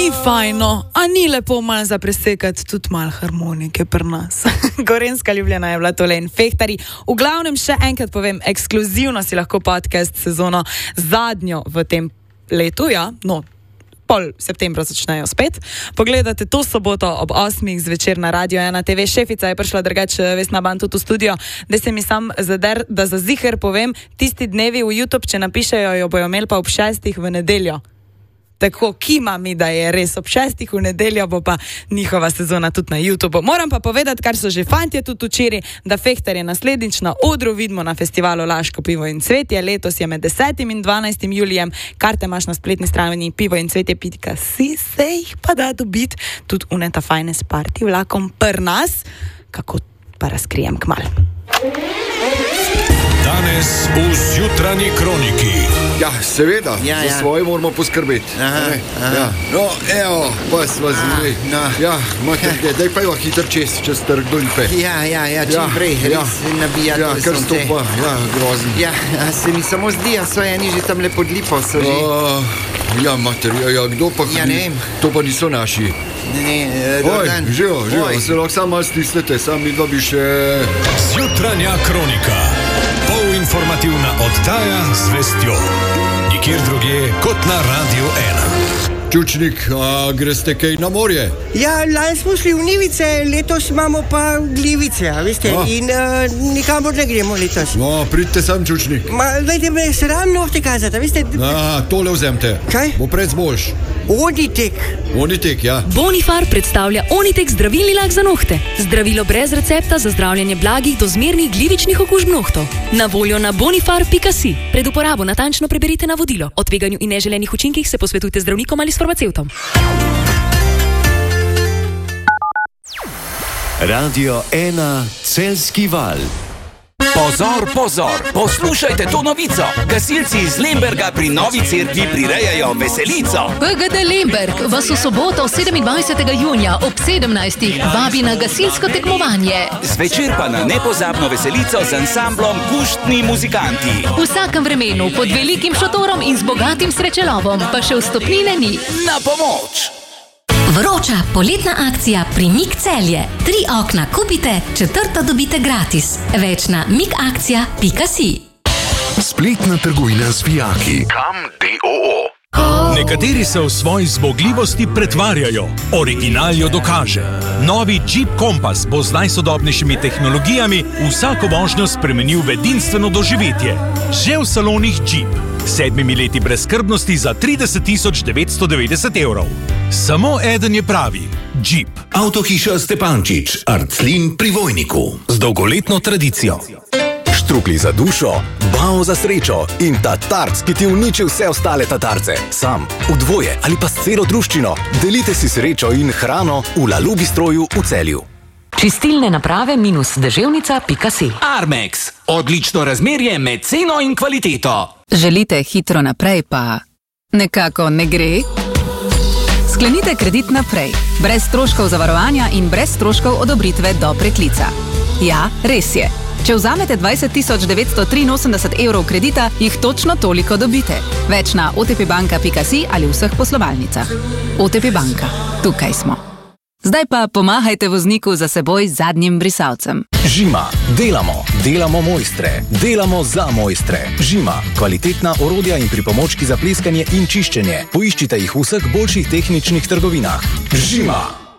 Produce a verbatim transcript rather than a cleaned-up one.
ni fajno, a ni lepo malo za presekati tudi malo harmonike pri nas. Gorenjska Ljubljana je bila tole in Fehtari. V glavnem še enkrat povem, ekskluzivno si lahko podcast sezono zadnjo v tem letu, ja, no, pol septembra začnejo spet. Pogledate to soboto ob osmih zvečer na Radio ena te ve. Šefica je prišla drugače Vesna Ban tudi v studio, da se mi sam zader, da za ziher povem, tisti dnevi v YouTube, če napišejo, jo bojo imeli pa ob šestih v nedeljo. Tako kima mi, da je res ob šestih v nedeljo, bo pa njihova sezona tudi na YouTubeu. Moram pa povedati, kar so že fantje tudi včeraj, da Fehtar je naslednjič na odru, vidimo na festivalu Laško pivo in cvetje. Letos je med desetim in dvanajstim julijem. Karte imaš na spletni strani pivo in cvetje pika si, se jih pa da dobiti tudi uneta fajne s party vlakom pr nas. Kako pa razkrijem kmal. Danes v Zjutranji kroniki. Ja, seveda, ja, za ja. svoje moramo poskrbeti. Aha, aha. Ja. No, evo, pa sva zdaj. no. Ja, materke, daj pa jo hitro čez, čez trg dolpe. Ja, ja, ja, čim Ja, prej, ja. res nabijati. Ja, kar stopa, ja, grozen. Ja, a se mi samo zdi, a so eni že tam le pod lipo, so že. Uh, ja, mater, ja, ja, kdo pa... Ja, ne vem. To pa niso naši. Ne, ne, eh, Oj, Dordan. živo, živo, Oj. se lahko sam malo stisnete, sam mi dva bi še... Zjutranja kronika. Polinformativna oddaja z vestjo. Nikjer drugje kot na Radio ena. Čučnik, a greste kaj na morje? Ja, lani smo šli v Nivice, letos imamo pa glivice, a veste, A. in uh, nikamor ne gremo letos. No, pridite sam, Čučnik. Ma, dajte me sram nohte kazati, a veste, A, tole vzemte. Kaj? Bo pred zboljš. Oditek. Onitek, ja. Bonifar predstavlja Onitek zdravilni lak za nohte. Zdravilo brez recepta za zdravljenje blagih do zmernih glivičnih okužb nohtov. Na voljo na bonifar pika si. Pred uporabo natančno preberite navodilo. O tveganju in neželenih učinkih se posvetujte z zdravnikom ali s farmacevtom. Radio ena Celjski val. Pozor, pozor, poslušajte to novico. Gasilci iz Lemberga pri Novi Cerkvi prirejajo veselico. P G D Lemberg vas v soboto sedemindvajsetega junija ob sedemnajstih vabi na gasilsko tekmovanje. Zvečer pa na nepozabno veselico z ansamblom Kuštni muzikanti. V vsakem vremenu, pod velikim šotorom in z bogatim srečelovom, pa še vstopnine ni. Na pomoč! Vroča poletna akcija pri Mik Celje. Tri okna kupite, četrto dobite gratis. Več na mikakcija pika si. Spletna trgovina z vijaki. Kam D O O. Nekateri se v svoji zmogljivosti pretvarjajo, original jo dokaže. Novi Jeep Compass bo z najsodobnejšimi tehnologijami vsako vožnjo spremenil v edinstveno doživetje. Že v salonih Jeep. Sedmimi leti brezskrbnosti za trideset tisoč devetsto devetdeset evrov. Samo eden je pravi. Jeep. Avtohiša Stepančič, Arclin pri Vojniku. Z dolgoletno tradicijo. Štrukli za dušo, bao za srečo in tatarc, ki ti uniči vse ostale tatarce. Sam, v dvoje ali pa s celo druščino. Delite si srečo in hrano v Lalu Bistroju v Celju. Čistilne naprave minus deževnica pika si. Armex. Odlično razmerje med ceno in kvaliteto. Želite hitro naprej, pa nekako ne gre? Sklenite kredit naprej, brez stroškov zavarovanja in brez stroškov odobritve do preklica. Ja, res je. Če vzamete dvajset tisoč devetsto triinosemdeset evrov kredita, jih točno toliko dobite. Več na o te pe banka pika si ali v vseh poslovalnicah. O te pe banka. Tukaj smo. Zdaj pa pomahajte vozniku za seboj z zadnjim brisalcem. Žima. Delamo. Delamo mojstre. Delamo za mojstre. Žima. Kvalitetna orodja in pripomočki za pleskanje in čiščenje. Poiščite jih v vseh boljših tehničnih trgovinah. Žima.